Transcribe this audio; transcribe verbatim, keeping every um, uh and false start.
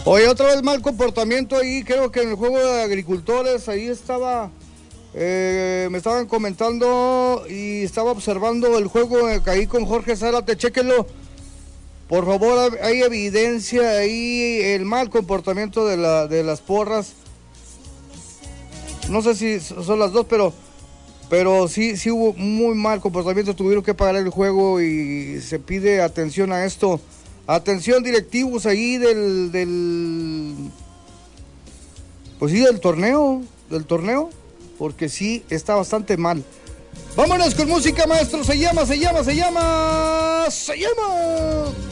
Oye, otra vez mal comportamiento ahí, creo que en el juego de agricultores, ahí estaba, eh, me estaban comentando y estaba observando el juego ahí con Jorge Zárate, chéquenlo, por favor, hay evidencia ahí, el mal comportamiento de, la, de las porras, no sé si son las dos, pero, pero sí, sí hubo muy mal comportamiento, tuvieron que parar el juego y se pide atención a esto. Atención directivos ahí del, del, pues sí, del torneo, del torneo, porque sí está bastante mal. Vámonos con música, maestro, se llama, se llama, se llama, se llama...